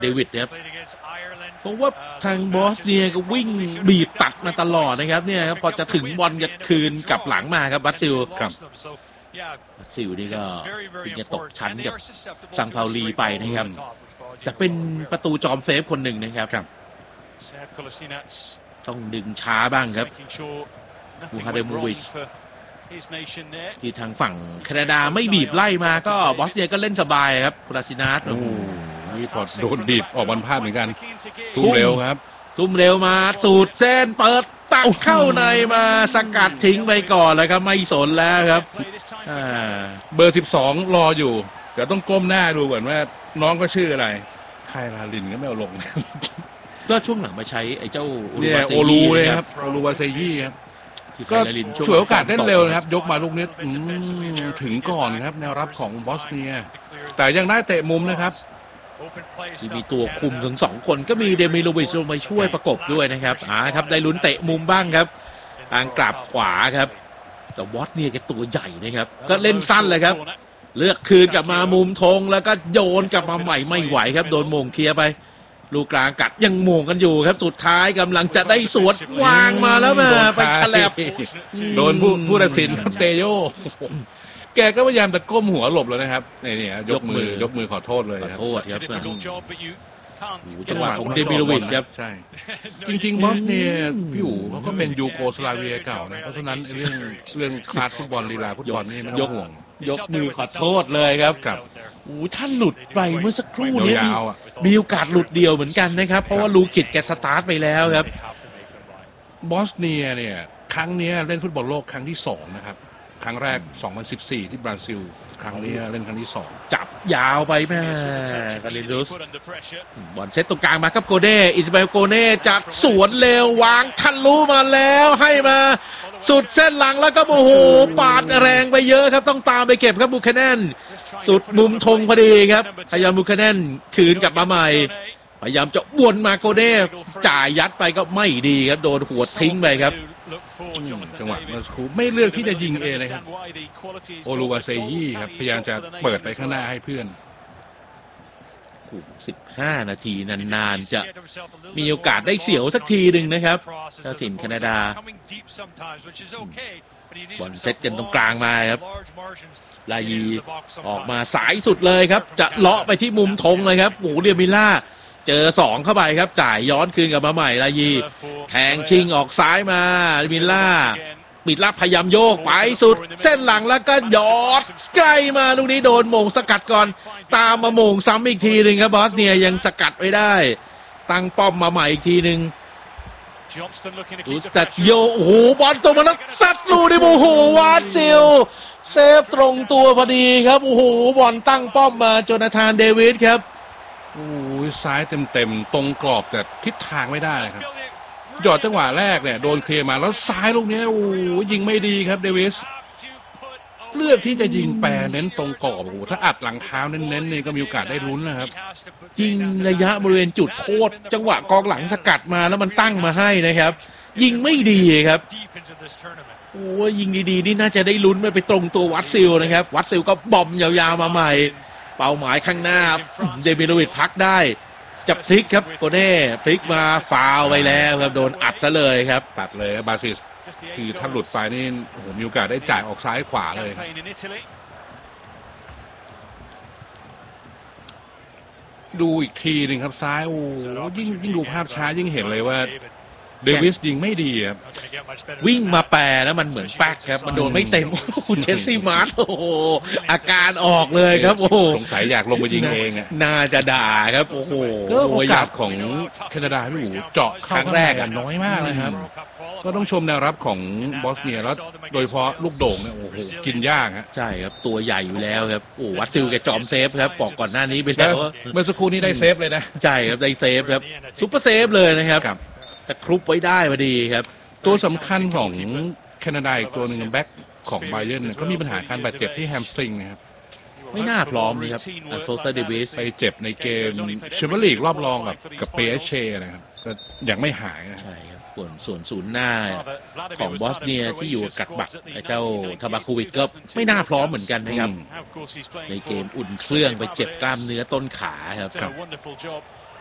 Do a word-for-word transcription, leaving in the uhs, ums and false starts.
เดวิดครับเพราะว่าทางบอสเนียก็วิ่งบีบตัดมาตลอดนะครับเนี่ยครับพอจะถึงบอลจะคืนกลับหลังมาครับบัตซิลครับบัตซิลนี่ก็เพิ่งจะตกชั้นกับซังเปาลีไปนะครับจะเป็นประตูจอมเซฟคนหนึ่งนะครับต้องดึงช้าบ้างครับมูฮาเดมูวิชที่ทางฝั่งแคนาดาไม่บีบไล่มาก็บอสเนียก็เล่นสบายครับคูลาซินัสนี่พอโดนบีบออกบอลพลาดเหมือนกันทุ่มเร็วครับทุ่มเร็วมาสูดเส้นเปิดตักเข้าในมาสกัดทิ้งไปก่อนเลยครับไม่สนแล้วครับเบอร์สิบสองรออยู่เดี๋ยวต้องก้มหน้าดูก่อนว่าน้องก็ชื่ออะไรใครลาลินก็ไม่เอาลงก็ช่วงหลังมาใช้ไอ้เจ้าเนี่ยโอลูเลยครับโอลูวาเซยี่ครับก็ฉวยโอกาสเล่นเร็วนะครับยกมาลูกนี้ถึงก่อนครับแนวรับของบอสเนียแต่ยังได้เตะมุมนะครับมีตัวคุมถึงสองคนก็มีเดมิโลวิชลงมาช่วยประกบด้วยนะครับอ่าครับได้ลุ้นเตะมุมบ้างครับทางกลับขวาครับแต่บอสเนียแกตัวใหญ่นะครับก็เล่นสั้นเลยครับเลือกคืนกลับมามุมธงแล้วก็โยนกลับมาใหม่ไม่ไหวครับโดนโมงเคลียร์ไปลูกกลางกัดยังโมงกันอยู่ครับสุดท้ายกำลังจะได้สวนวางมาแล้วมาไปฉลับโดนผู้ผู้ตัดสินครับเตโยแกก็พยายามจะก้มหัวหลบแล้วนะครับนี่นี่ยกมือยกมือขอโทษเลยครับขอโทษครับจังหวะของเดมิโลวิชครับใช่จริงๆบอสเนียพี่อู๋เขาก็เป็นยูโกสลาเวียเก่านะเพราะฉะนั้นเรื่องเรื่องคลาสฟุตบอลลีลาฟุตบอลนี่ไม่ต้องห่วงยกมือขอโทษเลยครับกับโอ้ท่านหลุดไปเมื่อสักครู่นี้มีโอกาสหลุดเดียวเหมือนกันนะครับเพราะว่าลูคิดแกสตาร์ทไปแล้วครับบอสเนียเนี่ยครั้งนี้เล่นฟุตบอลโลกครั้งที่สองนะครับครั้งแรกสองพันสิบสี่ที่บราซิลครั้งนี้เล่นครั้งที่สองจับยาวไปแม่กาลิลุสบอลเซตตรงกลางมาครับโกเน่อิสมาเอลโกเน่จัดสวนเร็ววางทะลุมาแล้วให้มาสุดเส้นหลังแล้วก็โอ้โหปาดแรงไปเยอะครับต้องตามไปเก็บครับบุคแนนสุดมุมธงพอดีครับพยายามบุคแนนคืนกลับมาใหม่พยายามจะวนมาโกเน่จ่ายยัดไปก็ไม่ดีครับโดนหัวทิ้งไปครับจังหวะเมื่อสักครู่ไม่เลือกที่จะยิงเองเลยครับโอลูวาเซยี่ครับพยายามจะเปิดไปข้างหน้าให้เพื่อนสิบห้านาทีนานๆจะมีโอกาสได้เสียวสักทีหนึ่งนะครับเจ้าถิ่นแคนาดาบอลเซตกันตรงกลางมาครับลายีออกมาสายสุดเลยครับจะเลาะไปที่มุมธงเลยครับโอ้เดียมิล่าเจอสองเข้าไปครับจ่ายย้อนคืนกลับมาใหม่ลายีแทงชิงออกซ้ายมามิลล่าปิดลับพยายามโยกไปสุดเส้นหลังแล้วก็ยอดใกล้มาลูกนี้โดนโมงสกัดก่อนตามมาโมงซ้ำอีกทีหนึ่งครับบอสเนียยังสกัดไว้ได้ตั้งป้อมมาใหม่อีกทีหนึ่งดูสตัดโยโอ้โหบอลตรงมาแล้วซัดลูกดิโอ้โหวาดซิลเซฟตรงตัวพอดีครับโอ้โหบอลตั้งป้อมมาโจนาธานเดวิดครับโอ้ยซ้ายเต็มๆตรงกรอบแต่ทิศทางไม่ได้ครับหยอดจังหวะแรกเนี่ยโดนเคลียร์มาแล้วซ้ายลูกนี้โอ้ยิงไม่ดีครับเดวิสเลือกที่จะยิงแปรเน้นตรงกรอบโอ้ถ้าอัดหลังเท้าเน้นๆนี่ก็มีโอกาสได้ลุ้นนะครับยิงระยะบริเวณจุดโทษจังหวะกองหลังสกัดมาแล้วมันตั้งมาให้นะครับยิงไม่ดีครับโอ้ยิงดีๆนี่น่าจะได้ลุ้นไม่ไปตรงตัววัดซิลนะครับวัดซิลก็บอมยาวๆมาใหม่เป้าหมายข้างหน้าเดมิโลวิชพักได้จับพลิกครับโกเน่พลิกมาฟาวไปแล้วครับโดนอัดซะเลยครับตัดเลยบาซิสคือถ้าหลุดไปนี่โอ้โหมีโอกาสได้จ่ายออกซ้ายขวาเลยดูอีกทีหนึ่งครับซ้ายโอ้ยิ่งยิ่งดูภาพช้ายิ่งเห็นเลยว่าเดวิสยิงไม่ดีครับวิ่งมาแปรแล้วมันเหมือนแป๊กครับมันโดนไม่เต็มเจสซี่มาร์ตโอ้โหอาการออกเลยครับโอ้สงสัยอยากลงมายิงเองอ่ะน่าจะด่าครับโอ้โหก็โอกาสของแคนาดาพี่อู๋เจาะครั้งแรกอ่ะน้อยมากนะครับก็ต้องชมแนวรับของบอสเนียแล้วโดยเฉพาะลูกโด่งเนี่ยโอ้โหกินยากฮะใช่ครับตัวใหญ่อยู่แล้วครับโอ้วัดซิลแกจอมเซฟครับบอกก่อนหน้านี้ไปแล้วเมื่อสักครู่นี้ได้เซฟเลยนะใช่ครับได้เซฟครับซุปเปอร์เซฟเลยนะครับแต่ครุบไว้ได้พอดีครับตัวสำคัญของแคนาดาอีกตัวหนึ่งแบ็คของไบเยิร์นก็มีปัญหาการบาดเจ็บที่แฮมสตริงนะครับไม่น่าพร้อมเลยครับอัลโฟสเดวิสไปเจ็บในเกมแชมเปี้ยนลีกรอบรองกับกับเปเอชเช่นะครับก็ยังไม่หายใช่ครับส่วนส่วนศูนย์หน้าของบอสเนียที่อยู่กับบักไอ้เจ้าทาบาคูวิชก็ไม่น่าพร้อมเหมือนกันนะครับในเกมอุ่นเครื่องไปเจ็บกล้ามเนื้อต้นขาครับ